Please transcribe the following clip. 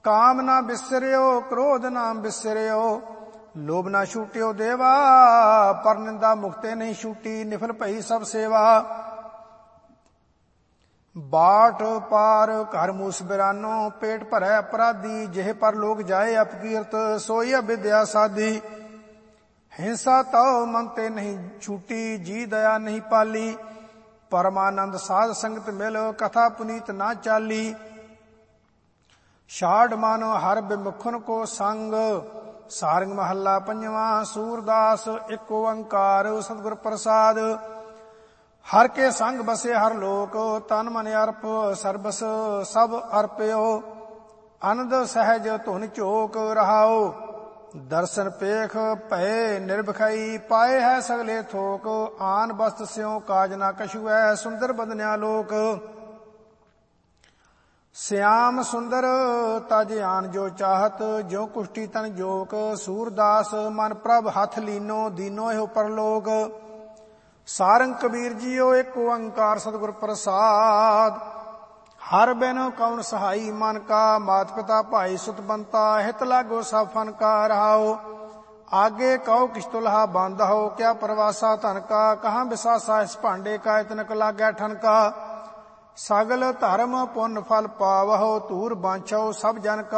ਕਾਮ ਨਾ ਬਿਸਰਿਓ ਕ੍ਰੋਧ ਨਾ ਬਿਸਰਿਓ, ਲੋਭ ਨਾ ਛੂਟਿਓ ਦੇਵਾ, ਪਰ ਨਿੰਦਾ ਮੁਕਤੇ ਨਹੀਂ ਛੂਟੀ, ਨਿਫਲ ਭਈ ਸਭ ਸੇਵਾ। ਬਾਟ ਪਾਰ ਘਰ ਮੂਸ ਬਿਰਾਨੋ, ਪੇਟ ਭਰੈ ਅਪਰਾਧੀ, ਜਿਹ ਪਰ ਲੋਕ ਜਾਏ ਅਪਕੀਰਤ, ਸੋਈ ਅਵਿਦਿਆ ਸਾਧੀ। ਹਿੰਸਾ ਤਉ ਮਨ ਤੇ ਨਹੀਂ ਛੂਟੀ, ਜੀ ਦਇਆ ਨਹੀਂ ਪਾਲੀ, ਪਰਮਾਨੰਦ ਸਾਧ ਸੰਗਤ ਮਿਲ, ਕਥਾ ਪੁਨੀਤ ਨਾ ਚਾਲੀ। ਛਾੜ ਮਨ ਹਰ ਬਿਮੁਖਨ ਕੋ ਸੰਗ, ਸਾਰੰਗ ਮਹੱਲਾ ਪੰਜਵਾਂ। ਸੂਰਦਾਸ ਇੱਕ ਓੰਕਾਰ ਸਤਿਗੁਰ ਪ੍ਰਸਾਦ, ਹਰ ਕੇ ਸੰਗ ਬਸੇ ਹਰ ਲੋਕ, ਤਨ ਮਨ ਅਰਪ ਸਰਬਸ ਸਭ ਅਰਪਿਓ, ਅਨੰਦ ਸਹਿਜ ਧੁਨ ਝੋਕ ਰਹਾਓ, ਦਰਸ਼ਨ ਪੇਖ ਭਏ ਨਿਰਭਖਈ, ਪਾਏ ਹੈ ਸਗਲੇ ਥੋਕ, ਆਨ ਬਸਤ ਸਿਉ ਕਾਜ ਨਾ ਕਛੂ ਹੈ, ਸੁੰਦਰ ਬਦਨਿਆ ਲੋਕ। ਸਿਆਮ ਸੁੰਦਰ ਤਜ ਆਨ ਜੋ ਚਾਹਤ, ਜੋ ਕੁਸ਼ਟੀ ਤਨ ਜੋਕ, ਸੂਰਦਾਸ ਮਨ ਪ੍ਰਭ ਹੱਥ ਲੀਨੋ, ਦੀਨੋ ਇਹੋ ਪਰਲੋਕ। ਸਾਰੰਗ ਕਬੀਰ ਜੀਓ ਇੱਕ ਓੰਕਾਰ ਸਤਿਗੁਰ ਪ੍ਰਸਾਦ, ਹਰ ਬਿਨ ਕੌਣ ਸਹਾਈ ਮਨ ਕਾ, ਮਾਤ ਪਿਤਾ ਭਾਈ ਸੁਤ ਬੰਤਾ, ਹਿਤ ਲਾਗੋ ਸਭ ਫਨ ਕਾ ਰਹਾਓ। ਆਗੇ ਕਹੋ ਕਿਛ ਤੁਲਹਾ ਬੰਦ ਹੋ, ਕਿਆ ਪ੍ਰਵਾਸਾ ਧਨ ਕਾ, ਕਹਾਂ ਵਿਸਾਸਾ ਇਸ ਭਾਂਡੇ ਕਾ, ਇਤਨਕ ਲਾਗੈ ਠਨ ਕਾ। ਸਗਲ ਧਰਮ ਪੁੰਨ ਫਲ ਪਾਵਹੁ, ਧੂਰ ਬਾਂਛੋ ਸਭ ਜਨ ਕਾ।